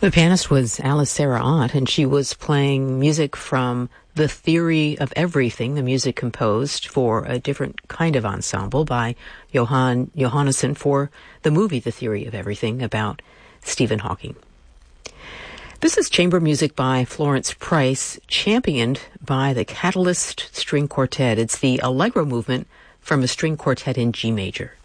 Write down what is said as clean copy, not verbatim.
The pianist was Alice Sarah Ott, and she was playing music from The Theory of Everything, the music composed for a different kind of ensemble by Johan Johannesson for the movie The Theory of Everything about Stephen Hawking. This is chamber music by Florence Price, championed by the Catalyst String Quartet. It's the Allegro movement from a string quartet in G major.